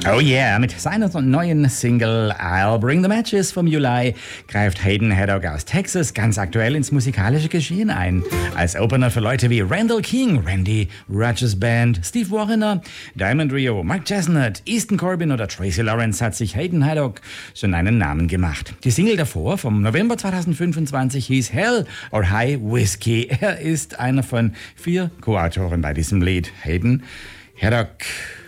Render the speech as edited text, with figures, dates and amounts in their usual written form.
Oh yeah, mit seiner neuen Single I'll Bring the Matches vom Juli greift Hayden Haddock aus Texas ganz aktuell ins musikalische Geschehen ein. Als Opener für Leute wie Randall King, Randy Rogers Band, Steve Wariner, Diamond Rio, Mike Chestnut, Easton Corbin oder Tracy Lawrence hat sich Hayden Haddock schon einen Namen gemacht. Die Single davor, vom November 2025, hieß Hell or High Whiskey. Er ist einer von 4 Co-Autoren bei diesem Lied. Hayden Haddock